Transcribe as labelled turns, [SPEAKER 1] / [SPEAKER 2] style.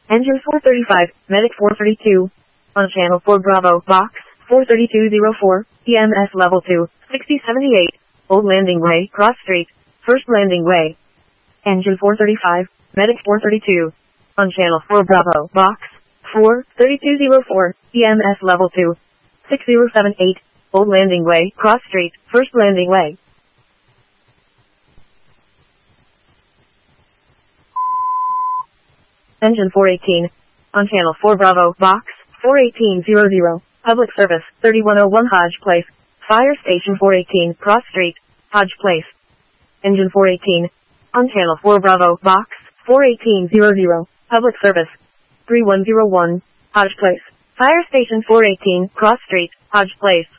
[SPEAKER 1] Engine 435, Medic 432. On channel 4 Bravo, box 43204, EMS level 2, 6078. Old Landing Way, Cross Street, First Landing Way. Engine 435, Medic 432. On channel 4 Bravo, box 43204, EMS level 2, 6078. Old Landing Way, Cross Street, First Landing Way. Engine 418. On channel 4 Bravo, box 41800. Public service, 3101 Hodge Place. Fire station 418, Cross Street, Hodge Place. Engine 418. On channel 4 Bravo, box 41800. Public service, 3101 Hodge Place. Fire station 418, Cross Street, Hodge Place.